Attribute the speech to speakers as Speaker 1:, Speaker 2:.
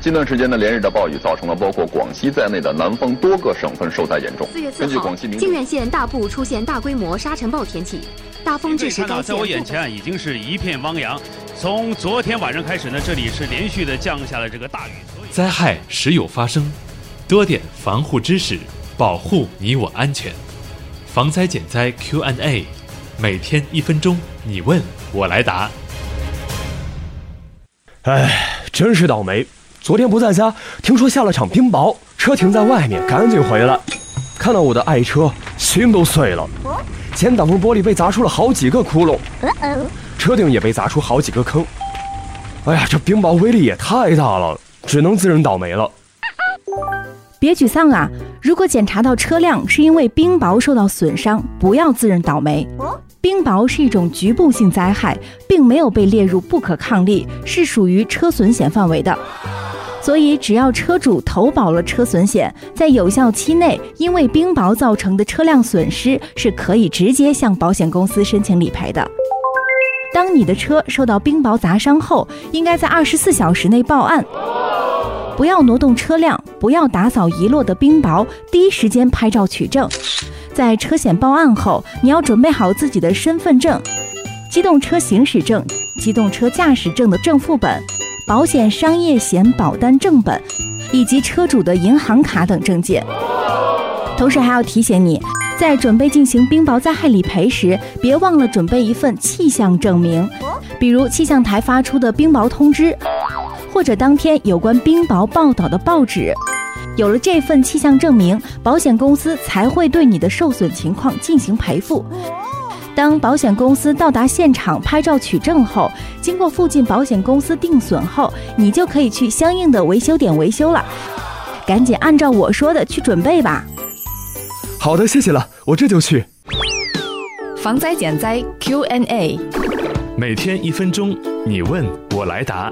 Speaker 1: 近段时间的连日的暴雨，造成了包括广西在内的南方多个省份受灾严重。
Speaker 2: 4月4号，靖远县大部出现大规模沙尘暴天气，大风致使该县。
Speaker 3: 在我眼前已经是一片汪洋。从昨天晚上开始呢，这里是连续的降下了这个大雨。
Speaker 4: 灾害时有发生，多点防护知识，保护你我安全。防灾减灾 Q&A， 每天1分钟，你问我来答。
Speaker 5: 真是倒霉！昨天不在家，听说下了场冰雹，车停在外面，赶紧回来。看到我的爱车，心都碎了。前挡风玻璃被砸出了好几个窟窿，车顶也被砸出好几个坑。哎呀，这冰雹威力也太大了，只能自认倒霉了。
Speaker 6: 别沮丧啊！如果检查到车辆是因为冰雹受到损伤，不要自认倒霉。冰雹是一种局部性灾害，并没有被列入不可抗力，是属于车损险范围的。所以只要车主投保了车损险，在有效期内因为冰雹造成的车辆损失是可以直接向保险公司申请理赔的。当你的车受到冰雹砸伤后，应该在24小时内报案，不要挪动车辆，不要打扫遗落的冰雹，第一时间拍照取证。在车险报案后，你要准备好自己的身份证、机动车行驶证、机动车驾驶证的正副本、保险商业险保单正本，以及车主的银行卡等证件。同时还要提醒你，在准备进行冰雹灾害理赔时，别忘了准备一份气象证明，比如气象台发出的冰雹通知，或者当天有关冰雹报道的报纸。有了这份气象证明，保险公司才会对你的受损情况进行赔付。当保险公司到达现场拍照取证后，经过附近保险公司定损后，你就可以去相应的维修点维修了。赶紧按照我说的去准备吧。
Speaker 5: 好的，谢谢了，我这就去。
Speaker 7: 防灾减灾 Q&A，
Speaker 4: 每天1分钟，你问我来答。